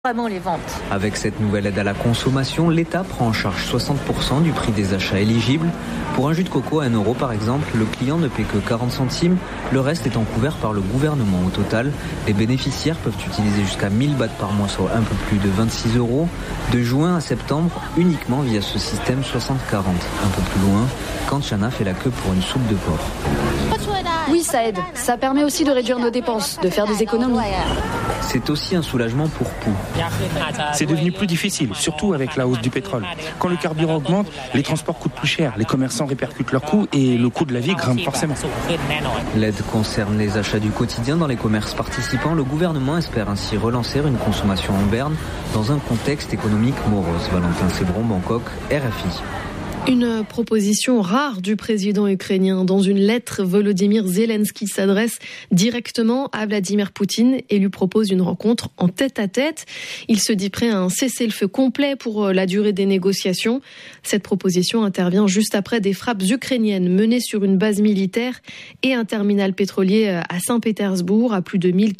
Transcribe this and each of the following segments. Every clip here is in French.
Vraiment les ventes. Avec cette nouvelle aide à la consommation, l'État prend en charge 60% du prix des achats éligibles. Pour un jus de coco à 1 euro par exemple, le client ne paie que 40 centimes, le reste étant couvert par le gouvernement. Au total, les bénéficiaires peuvent utiliser jusqu'à 1000 bahts par mois, soit un peu plus de 26 euros, de juin à septembre, uniquement via ce système 60-40. Un peu plus loin, Kanchana fait la queue pour une soupe de porc. Oui, ça aide. Ça permet aussi de réduire nos dépenses, de faire des économies. C'est aussi un soulagement pour Pou. C'est devenu plus difficile, surtout avec la hausse du pétrole. Quand le carburant augmente, les transports coûtent plus cher, les commerçants répercutent leurs coûts et le coût de la vie grimpe forcément. L'aide concerne les achats du quotidien dans les commerces participants. Le gouvernement espère ainsi relancer une consommation en berne dans un contexte économique morose. Valentin Sebron, Bangkok, RFI. Une proposition rare du président ukrainien. Dans une lettre, Volodymyr Zelensky s'adresse directement à Vladimir Poutine et lui propose une rencontre en tête-à-tête. Il se dit prêt à un cessez-le-feu complet pour la durée des négociations. Cette proposition intervient juste après des frappes ukrainiennes menées sur une base militaire et un terminal pétrolier à Saint-Pétersbourg, à plus de 1000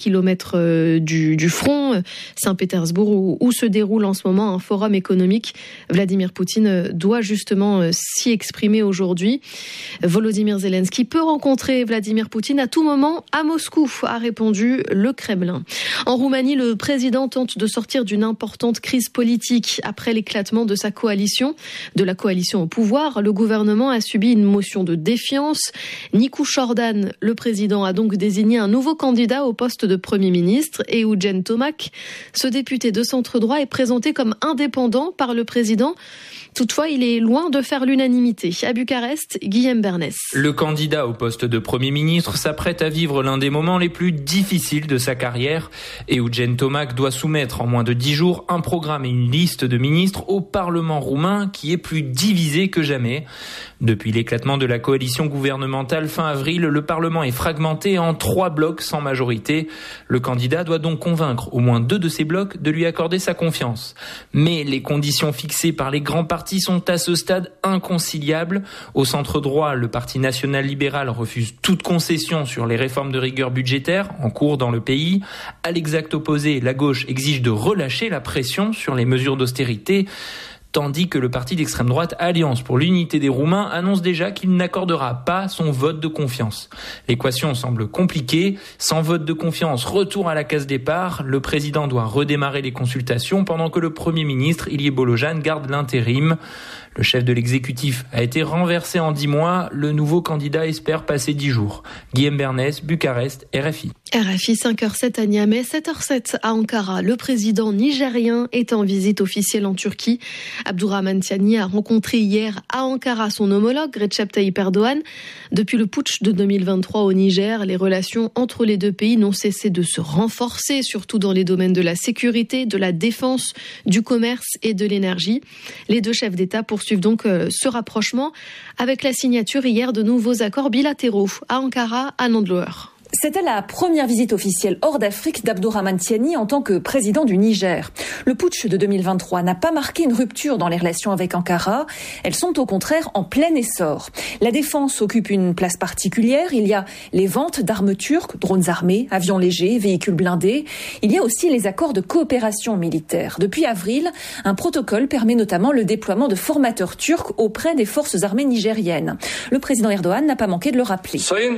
km du front. Saint-Pétersbourg, où se déroule en ce moment un forum économique. Vladimir Poutine doit justement s'y exprimer aujourd'hui. Volodymyr Zelensky peut rencontrer Vladimir Poutine à tout moment à Moscou, a répondu le Kremlin. En Roumanie, le président tente de sortir d'une importante crise politique après l'éclatement de sa coalition, de la coalition au pouvoir. Le gouvernement a subi une motion de défiance. Nicu Șordan, le président, a donc désigné un nouveau candidat au poste de Premier ministre, Eugen Tomac. Ce député de centre droit est présenté comme indépendant par le président. Toutefois, il est loin de faire l'unanimité. À Bucarest, Guillaume Bernès. Le candidat au poste de Premier ministre s'apprête à vivre l'un des moments les plus difficiles de sa carrière. Eugen Tomac doit soumettre en moins de 10 jours un programme et une liste de ministres au Parlement roumain qui est plus divisé que jamais. Depuis l'éclatement de la coalition gouvernementale fin avril, le Parlement est fragmenté en 3 blocs sans majorité. Le candidat doit donc convaincre au moins 2 de ces blocs de lui accorder sa confiance. Mais les conditions fixées par les grands partis sont à ce stade inconciliables. Au centre droit, le Parti national libéral refuse toute concession sur les réformes de rigueur budgétaire en cours dans le pays. À l'exact opposé, la gauche exige de relâcher la pression sur les mesures d'austérité, tandis que le parti d'extrême droite Alliance pour l'unité des Roumains annonce déjà qu'il n'accordera pas son vote de confiance. L'équation semble compliquée. Sans vote de confiance, retour à la case départ. Le président doit redémarrer les consultations pendant que le Premier ministre, Ilie Bolojan, garde l'intérim. Le chef de l'exécutif a été renversé en 10 mois. Le nouveau candidat espère passer 10 jours. Guillaume Bernès, Bucarest, RFI. RFI 5h07 à Niamey, 7h07 à Ankara. Le président nigérien est en visite officielle en Turquie. Abdourahmane Tiani a rencontré hier à Ankara son homologue Recep Tayyip Erdogan. Depuis le putsch de 2023 au Niger, les relations entre les deux pays n'ont cessé de se renforcer, surtout dans les domaines de la sécurité, de la défense, du commerce et de l'énergie. Les deux chefs d'État poursuivent donc ce rapprochement avec la signature hier de nouveaux accords bilatéraux à Ankara, à Nandlower. C'était la première visite officielle hors d'Afrique d'Abdourahmane Tiani en tant que président du Niger. Le putsch de 2023 n'a pas marqué une rupture dans les relations avec Ankara. Elles sont au contraire en plein essor. La défense occupe une place particulière. Il y a les ventes d'armes turques, drones armés, avions légers, véhicules blindés. Il y a aussi les accords de coopération militaire. Depuis avril, un protocole permet notamment le déploiement de formateurs turcs auprès des forces armées nigériennes. Le président Erdogan n'a pas manqué de le rappeler.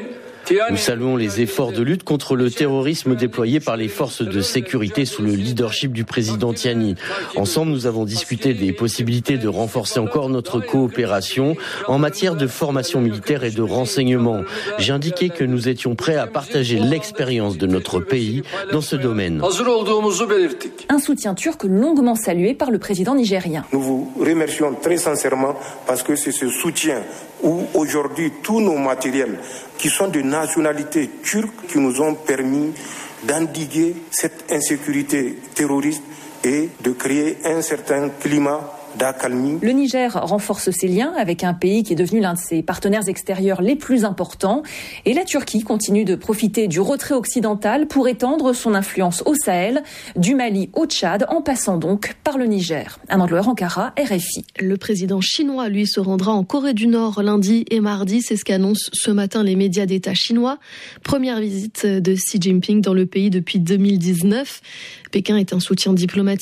Nous saluons les efforts de lutte contre le terrorisme déployés par les forces de sécurité sous le leadership du président Tiani. Ensemble, nous avons discuté des possibilités de renforcer encore notre coopération en matière de formation militaire et de renseignement. J'ai indiqué que nous étions prêts à partager l'expérience de notre pays dans ce domaine. Un soutien turc longuement salué par le président nigérien. Nous vous remercions très sincèrement parce que c'est ce soutien où aujourd'hui tous nos matériels qui sont de nationalité turque qui nous ont permis d'endiguer cette insécurité terroriste et de créer un certain climat d'accalmie. Le Niger renforce ses liens avec un pays qui est devenu l'un de ses partenaires extérieurs les plus importants. Et la Turquie continue de profiter du retrait occidental pour étendre son influence au Sahel, du Mali au Tchad, en passant donc par le Niger. Amande Loer, Ankara, RFI. Le président chinois, lui, se rendra en Corée du Nord lundi et mardi. C'est ce qu'annoncent ce matin les médias d'État chinois. Première visite de Xi Jinping dans le pays depuis 2019. Pékin est un soutien diplomatique